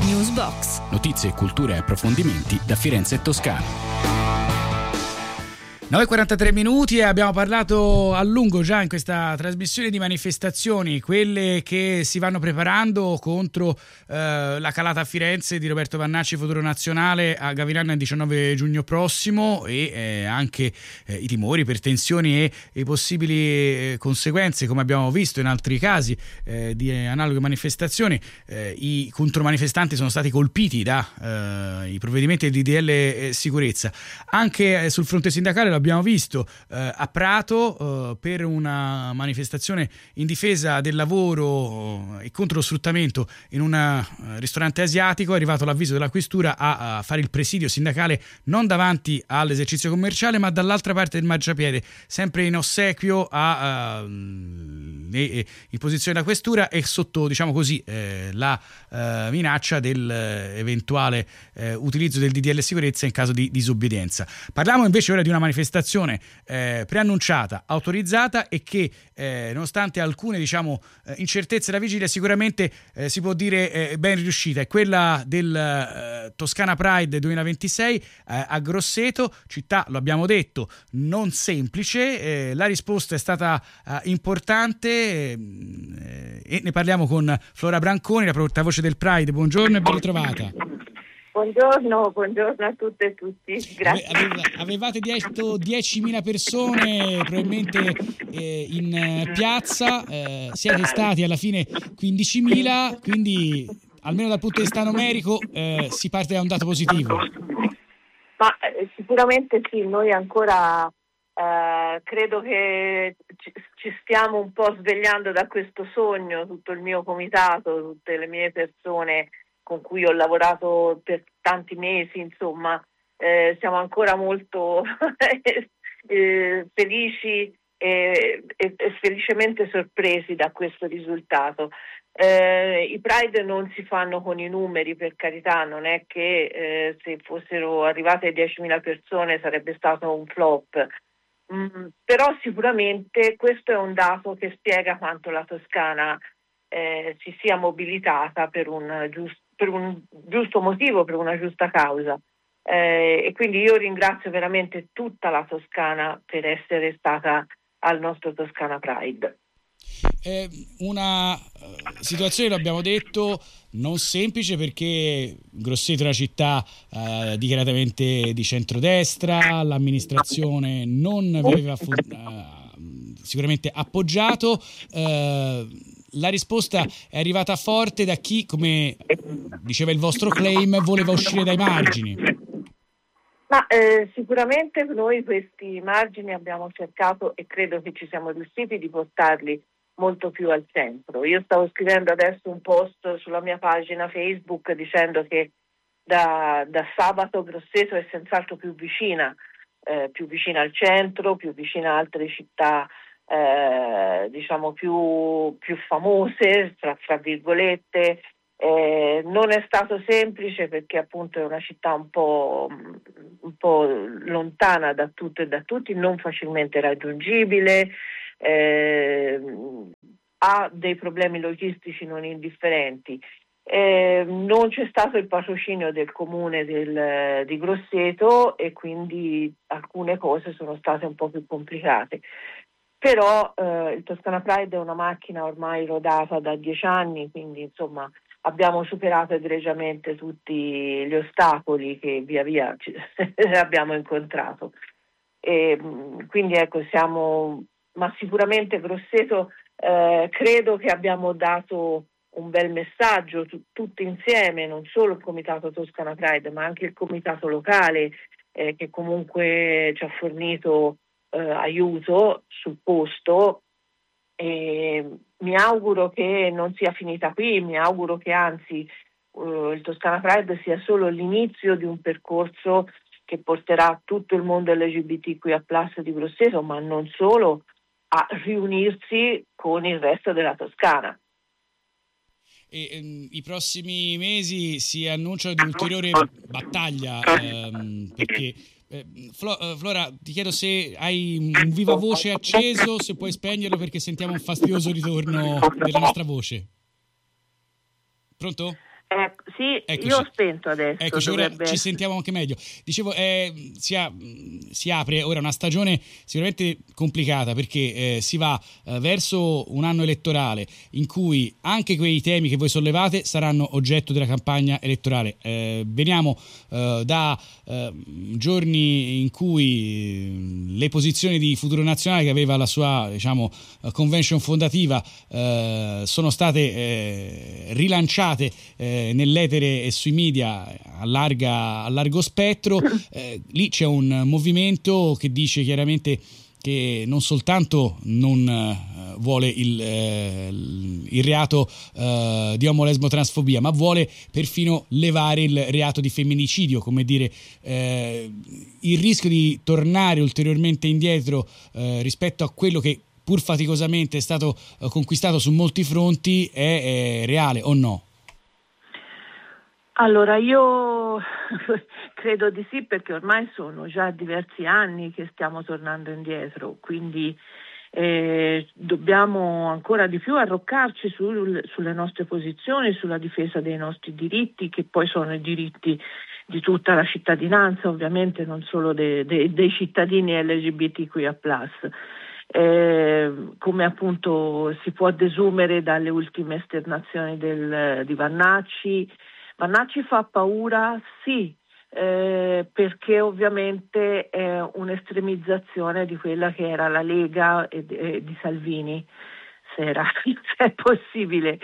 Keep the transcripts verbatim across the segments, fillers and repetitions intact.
Newsbox. Notizie, cultura e approfondimenti da Firenze e Toscana. nove e quarantatré minuti e abbiamo parlato a lungo già in questa trasmissione di manifestazioni, quelle che si vanno preparando contro eh, la calata a Firenze di Roberto Vannacci, Futuro Nazionale, a Gavirano il diciannove giugno prossimo, e eh, anche eh, i timori per tensioni e, e possibili eh, conseguenze, come abbiamo visto in altri casi eh, di analoghe manifestazioni. Eh, i contromanifestanti sono stati colpiti dai eh, provvedimenti del D D L eh, sicurezza. Anche eh, sul fronte sindacale abbiamo visto eh, a Prato eh, per una manifestazione in difesa del lavoro eh, e contro lo sfruttamento in un eh, ristorante asiatico. È arrivato l'avviso della questura a, a fare il presidio sindacale non davanti all'esercizio commerciale ma dall'altra parte del marciapiede, sempre in ossequio a, a le imposizioni della questura e sotto, diciamo così, eh, la eh, minaccia dell'eventuale eh, utilizzo del D D L sicurezza in caso di disobbedienza. Parliamo invece ora di una manifestazione eh, preannunciata, autorizzata e che eh, nonostante alcune diciamo eh, incertezze della vigilia sicuramente eh, si può dire eh, ben riuscita. È quella del eh, Toscana Pride duemilaventisei eh, a Grosseto, città, lo abbiamo detto, non semplice. Eh, la risposta è stata eh, importante eh, e ne parliamo con Flora Branconi, la portavoce del Pride. Buongiorno e ben ritrovata. Buongiorno, buongiorno a tutte e tutti, grazie. Ave, avevate detto diecimila persone probabilmente eh, in eh, piazza, eh, siete stati alla fine quindicimila, quindi almeno dal punto di vista numerico eh, si parte da un dato positivo. Ma eh, sicuramente sì, noi ancora eh, credo che ci, ci stiamo un po' svegliando da questo sogno, tutto il mio comitato, tutte le mie persone con cui ho lavorato per tanti mesi, insomma, eh, siamo ancora molto eh, felici e, e, e felicemente sorpresi da questo risultato. Eh, I Pride non si fanno con i numeri, per carità, non è che eh, se fossero arrivate diecimila persone sarebbe stato un flop, mm, però sicuramente questo è un dato che spiega quanto la Toscana eh, si sia mobilitata per un giusto per un giusto motivo, per una giusta causa. Eh, e quindi io ringrazio veramente tutta la Toscana per essere stata al nostro Toscana Pride. È una situazione, lo abbiamo detto, non semplice, perché Grosseto è una città eh, dichiaratamente di centrodestra, l'amministrazione non vi aveva eh, sicuramente appoggiato. Eh, La risposta è arrivata forte da chi, come diceva il vostro claim, voleva uscire dai margini. Ma eh, sicuramente noi questi margini abbiamo cercato, e credo che ci siamo riusciti, di portarli molto più al centro. Io stavo scrivendo adesso un post sulla mia pagina Facebook dicendo che da, da sabato Grosseto è senz'altro più vicina, eh, più vicina al centro, più vicina a altre città Eh, diciamo più, più famose, fra, fra virgolette. Eh, non è stato semplice perché appunto è una città un po', un po' lontana da tutto e da tutti, non facilmente raggiungibile, eh, ha dei problemi logistici non indifferenti. Eh, non c'è stato il patrocinio del comune del, di Grosseto e quindi alcune cose sono state un po' più complicate. Però eh, il Toscana Pride è una macchina ormai rodata da dieci anni, quindi insomma abbiamo superato egregiamente tutti gli ostacoli che via via ci abbiamo incontrato. E, quindi ecco, siamo, ma sicuramente Grosseto eh, credo che abbiamo dato un bel messaggio t- tutti insieme, non solo il Comitato Toscana Pride, ma anche il Comitato locale eh, che comunque ci ha fornito Eh, aiuto sul posto, e mi auguro che non sia finita qui, mi auguro che anzi eh, il Toscana Pride sia solo l'inizio di un percorso che porterà tutto il mondo L G B T Q I A plus di Grosseto, ma non solo, a riunirsi con il resto della Toscana. E, ehm, i prossimi mesi si annunciano di ulteriore battaglia ehm, perché eh, Flo, eh, Flora, ti chiedo se hai un viva voce acceso, se puoi spegnerlo perché sentiamo un fastidioso ritorno della nostra voce. Pronto? Ecco, Sì, Eccoci. io ho spento adesso. Eccoci, ora ci essere. sentiamo anche meglio. Dicevo, eh, si, ha, si apre ora una stagione sicuramente complicata perché eh, si va eh, verso un anno elettorale in cui anche quei temi che voi sollevate saranno oggetto della campagna elettorale. Eh, veniamo eh, da eh, giorni in cui le posizioni di Futuro Nazionale, che aveva la sua, diciamo, convention fondativa, eh, sono state eh, rilanciate eh, nell'etere e sui media a, larga, a largo spettro. Eh, lì c'è un movimento che dice chiaramente che non soltanto non eh, vuole il, eh, il reato eh, di omolesbotransfobia, ma vuole perfino levare il reato di femminicidio, come dire, eh, il rischio di tornare ulteriormente indietro eh, rispetto a quello che pur faticosamente è stato eh, conquistato su molti fronti è, è reale o no? Allora, io credo di sì, perché ormai sono già diversi anni che stiamo tornando indietro, quindi eh, dobbiamo ancora di più arroccarci sul, sulle nostre posizioni, sulla difesa dei nostri diritti, che poi sono i diritti di tutta la cittadinanza, ovviamente non solo de, de, dei cittadini L G B T Q I A plus. Eh, come appunto si può desumere dalle ultime esternazioni del, di Vannacci. Vannacci fa paura, sì, eh, perché ovviamente è un'estremizzazione di quella che era la Lega e, e di Salvini, se, era, se è possibile.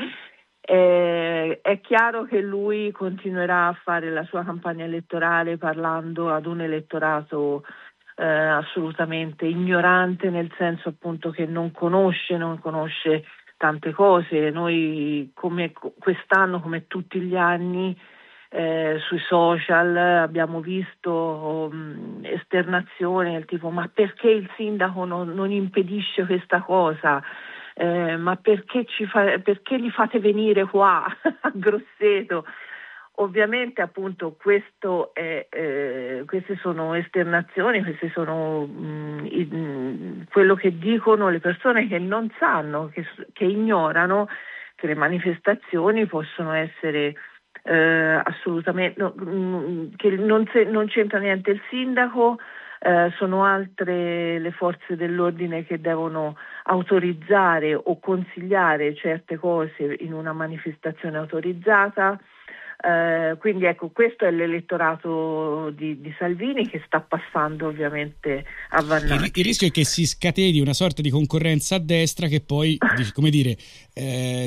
Eh, è chiaro che lui continuerà a fare la sua campagna elettorale parlando ad un elettorato eh, assolutamente ignorante, nel senso appunto che non conosce, non conosce tante cose. Noi come quest'anno, come tutti gli anni, eh, sui social abbiamo visto um, esternazioni del tipo: ma perché il sindaco non, non impedisce questa cosa? Eh, ma perché, ci fa, perché li fate venire qua a Grosseto? Ovviamente appunto questo è, eh, queste sono esternazioni, queste sono mh, i, mh, quello che dicono le persone che non sanno, che, che ignorano che le manifestazioni possono essere eh, assolutamente, no, mh, che non, se, non c'entra niente il sindaco, eh, sono altre le forze dell'ordine che devono autorizzare o consigliare certe cose in una manifestazione autorizzata. Uh, quindi ecco, questo è l'elettorato di, di Salvini, che sta passando ovviamente a Vannacci. Il, il rischio è che si scateni una sorta di concorrenza a destra che poi, come dire, eh,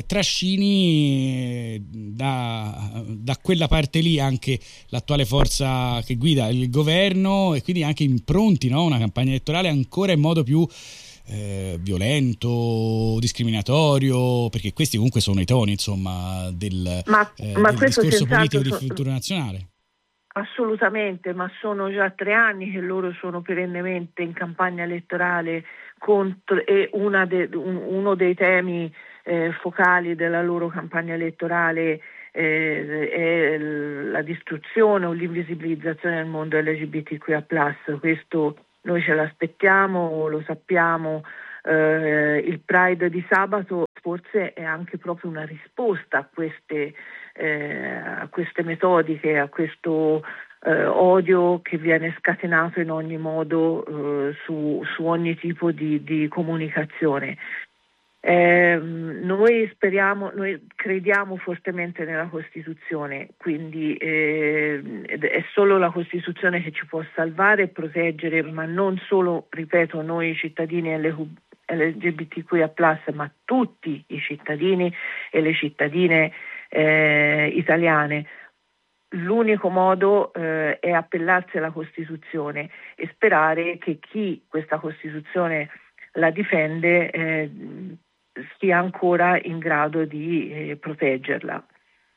trascini da, da quella parte lì anche l'attuale forza che guida il governo, e quindi anche impronti, no, una campagna elettorale ancora in modo più Eh, violento, discriminatorio, perché questi comunque sono i toni, insomma, del, ma, eh, ma del discorso politico di so, Futuro Nazionale. Assolutamente, ma sono già tre anni che loro sono perennemente in campagna elettorale contro, e una de, un, uno dei temi eh, focali della loro campagna elettorale eh, è la distruzione o l'invisibilizzazione del mondo L G B T Q I A plus. Questo noi ce l'aspettiamo, lo sappiamo. Eh, il Pride di sabato forse è anche proprio una risposta a queste, eh, a queste metodiche, a questo eh, odio che viene scatenato in ogni modo eh, su, su ogni tipo di, di comunicazione. Eh, noi speriamo, noi crediamo fortemente nella Costituzione, quindi eh, è solo la Costituzione che ci può salvare e proteggere, ma non solo, ripeto, noi cittadini L G B T Q I A plus, ma tutti i cittadini e le cittadine eh, italiane. L'unico modo eh, è appellarsi alla Costituzione e sperare che chi questa Costituzione la difende eh, sia ancora in grado di eh, proteggerla.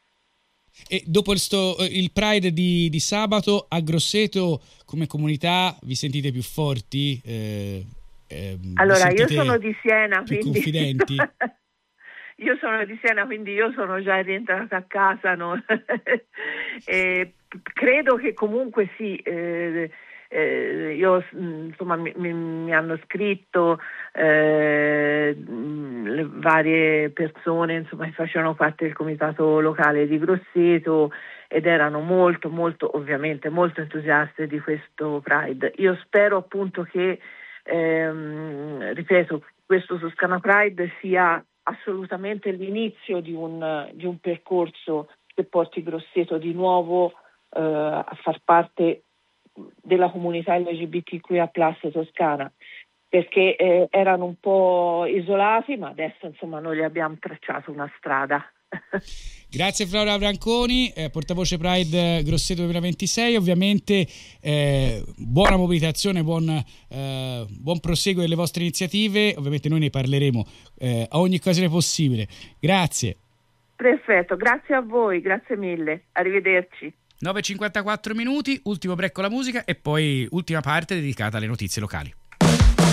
E dopo il, sto, il Pride di, di sabato, a Grosseto come comunità vi sentite più forti? Eh, eh, allora, io sono di Siena, più quindi confidenti? io sono di Siena, quindi io sono già rientrata a casa, no? E credo che comunque sì, eh, eh, io insomma mi, mi, mi hanno scritto eh, le varie persone insomma che facevano parte del comitato locale di Grosseto ed erano molto molto ovviamente molto entusiaste di questo Pride. Io spero appunto che ehm, ripeto, questo Toscana Pride sia assolutamente l'inizio di un, di un percorso che porti Grosseto di nuovo eh, a far parte della comunità L G B T Q I A plus toscana, perché eh, erano un po' isolati, ma adesso insomma noi gli abbiamo tracciato una strada. Grazie Flora Branconi, eh, portavoce Pride Grosseto duemilaventisei. Ovviamente eh, buona mobilitazione, buon, eh, buon proseguo delle vostre iniziative. Ovviamente noi ne parleremo eh, a ogni occasione possibile. Grazie. Perfetto, grazie a voi, grazie mille, arrivederci. nove e cinquantaquattro minuti, ultimo break con la musica e poi ultima parte dedicata alle notizie locali.